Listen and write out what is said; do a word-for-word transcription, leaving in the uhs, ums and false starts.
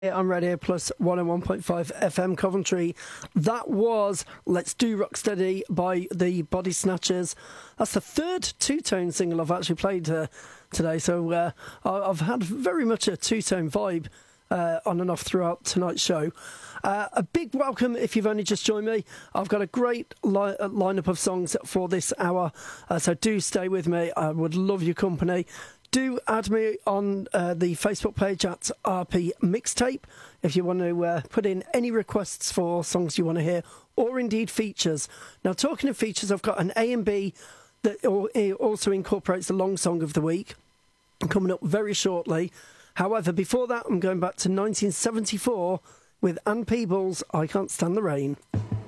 On Radio Plus one oh one point five F M Coventry. That was Let's Do Rocksteady by the Body Snatchers. That's the third two-tone single I've actually played uh, today, so uh, I've had very much a two-tone vibe uh, on and off throughout tonight's show. Uh, a big welcome if you've only just joined me. I've got a great li- lineup of songs for this hour, uh, so do stay with me. I would love your company. Do add me on uh, the Facebook page at R P Mixtape if you want to uh, put in any requests for songs you want to hear, or indeed features. Now, talking of features, I've got an A and B that also incorporates the long song of the week coming up very shortly. However, before that, I'm going back to nineteen seventy-four with Ann Peebles, I Can't Stand the Rain.